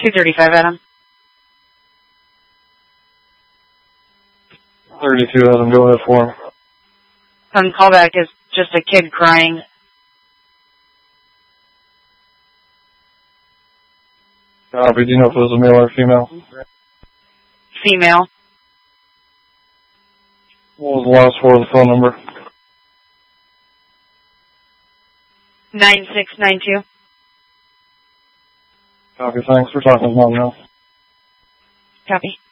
235, Adam. 32, Adam, go ahead for him. Callback is just a kid crying. Copy. Do you know if it was a male or female? Female. What was the last four of the phone number? 9692. Copy. Thanks. We're talking with Mom now. Copy.